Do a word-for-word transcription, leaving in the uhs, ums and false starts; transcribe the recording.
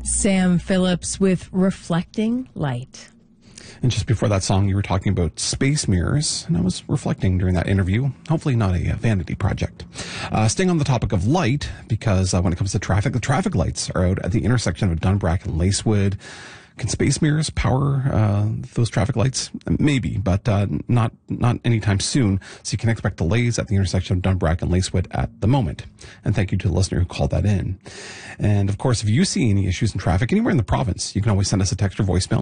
Sam Phillips with Reflecting Light. And just before that song, you were talking about space mirrors, and I was reflecting during that interview. Hopefully not a vanity project. Uh, staying on the topic of light, because uh, when it comes to traffic, the traffic lights are out at the intersection of Dunbrack and Lacewood. Can space mirrors power uh, those traffic lights? Maybe, but uh, not not anytime soon. So you can expect delays at the intersection of Dunbrack and Lacewood at the moment. And thank you to the listener who called that in. And of course, if you see any issues in traffic anywhere in the province, you can always send us a text or voicemail.